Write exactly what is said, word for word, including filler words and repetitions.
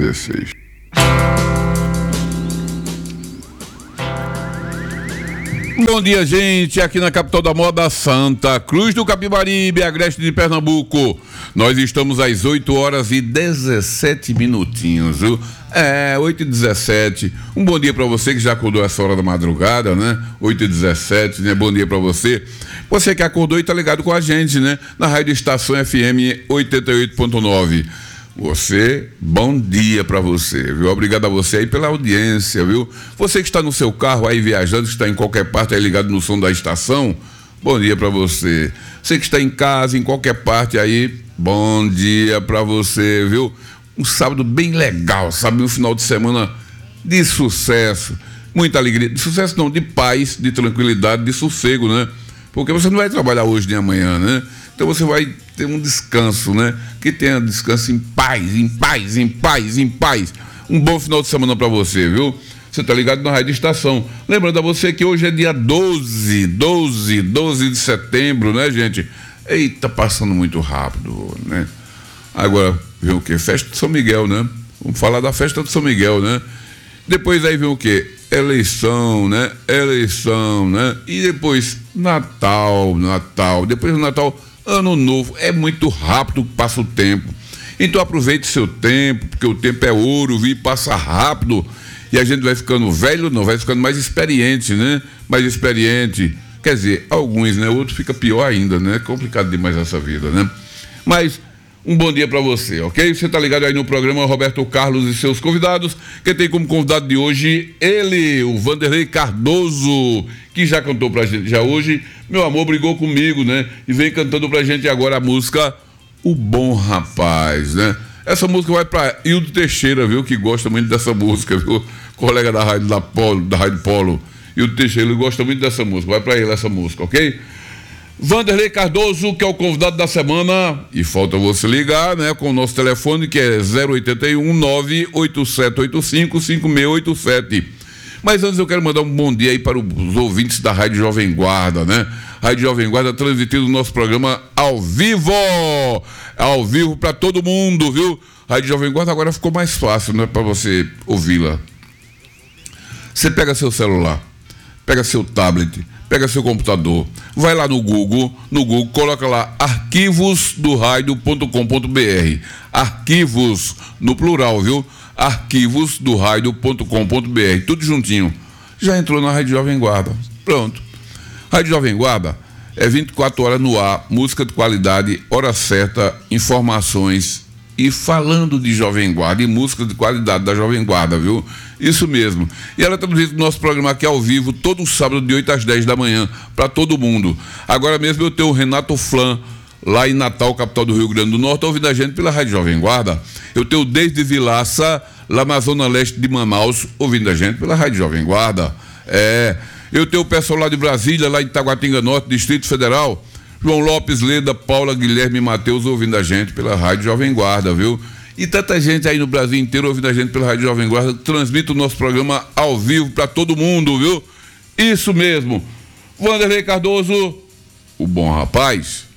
dezesseis. Bom dia, gente, aqui na capital da moda, Santa Cruz do Capibaribe, Agreste de Pernambuco. Nós estamos às oito horas e dezessete minutinhos, viu? É, oito e dezessete. Um bom dia pra você que já acordou essa hora da madrugada, né? oito e dezessete, né? Bom dia pra você. Você que acordou e tá ligado com a gente, né? Na Rádio Estação F M oitenta e oito ponto nove. Você, bom dia pra você, viu? Obrigado a você aí pela audiência, viu? Você que está no seu carro aí viajando, que está em qualquer parte aí ligado no som da estação, bom dia pra você. Você que está em casa, em qualquer parte aí, bom dia pra você, viu? Um sábado bem legal, sabe? Um final de semana de sucesso, muita alegria, de sucesso não, de paz, de tranquilidade, de sossego, né? Porque você não vai trabalhar hoje nem amanhã, né? Então você vai ter um descanso, né? Que tenha descanso em paz, em paz, em paz, em paz. Um bom final de semana pra você, viu? Você tá ligado na Rádio Estação. Lembrando a você que hoje é dia doze, doze, doze de setembro, né, gente? Eita, passando muito rápido, né? Agora, vem o quê? Festa de São Miguel, né? Vamos falar da festa de São Miguel, né? Depois aí vem o quê? Eleição, né? Eleição, né? E depois Natal, Natal. Depois do Natal, Ano Novo. É muito rápido que passa o tempo. Então aproveite seu tempo, porque o tempo é ouro, viu? Passa rápido. E a gente vai ficando velho, não, vai ficando mais experiente, né? Mais experiente. Quer dizer, alguns, né? Outros fica pior ainda, né? É complicado demais essa vida, né? Mas um bom dia pra você, ok? Você tá ligado aí no programa Roberto Carlos e seus convidados. Quem tem como convidado de hoje, ele, o Vanderlei Cardoso, que já cantou pra gente já hoje. Meu amor brigou comigo, né? E vem cantando pra gente agora a música O Bom Rapaz, né? Essa música vai pra Hildo Teixeira, viu? Que gosta muito dessa música, viu? Colega da Rádio da Polo, da Rádio Polo. Hildo Teixeira, ele gosta muito dessa música. Vai pra ele essa música, ok? Vanderlei Cardoso, que é o convidado da semana, e falta você ligar, né, com o nosso telefone, que é zero oito um, nove oito sete oito cinco, cinco seis oito sete. Mas antes eu quero mandar um bom dia aí para os ouvintes da Rádio Jovem Guarda, né? Rádio Jovem Guarda transmitindo o nosso programa ao vivo, ao vivo para todo mundo, viu? Rádio Jovem Guarda agora ficou mais fácil, né, para você ouvi-la. Você pega seu celular, pega seu tablet, pega seu computador, vai lá no Google, no Google, coloca lá arquivos do rádio ponto com ponto br. Arquivos, no plural, viu? arquivos do rádio ponto com ponto br. Tudo juntinho. Já entrou na Rádio Jovem Guarda. Pronto. Rádio Jovem Guarda é vinte e quatro horas no ar, música de qualidade, hora certa, informações e falando de Jovem Guarda e música de qualidade da Jovem Guarda, viu? Isso mesmo. E ela transmite o nosso programa aqui ao vivo, todo sábado de oito às dez da manhã, para todo mundo. Agora mesmo eu tenho o Renato Flan, lá em Natal, capital do Rio Grande do Norte, ouvindo a gente pela Rádio Jovem Guarda. Eu tenho desde Vilaça, lá na zona leste de Manaus, ouvindo a gente pela Rádio Jovem Guarda. É, eu tenho o pessoal lá de Brasília, lá em Taguatinga Norte, Distrito Federal, João Lopes, Leda, Paula, Guilherme e Matheus ouvindo a gente pela Rádio Jovem Guarda, viu? E tanta gente aí no Brasil inteiro ouvindo a gente pela Rádio Jovem Guarda, transmite o nosso programa ao vivo para todo mundo, viu? Isso mesmo. Vanderlei Cardoso, o bom rapaz.